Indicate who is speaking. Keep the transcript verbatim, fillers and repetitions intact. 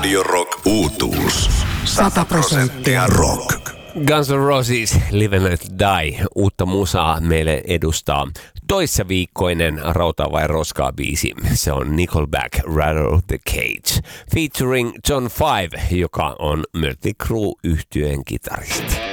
Speaker 1: Radio Rock uutuus. sata prosenttia rock.
Speaker 2: Guns N' Roses, Live and Let Die, uutta musaa meille edustaa toissa viikkoinen Rautaa vai roskaa -biisi. Se on Nickelback, Rattle the Cage, featuring John Five, joka on Mötley Crüe -yhtyeen kitaristi.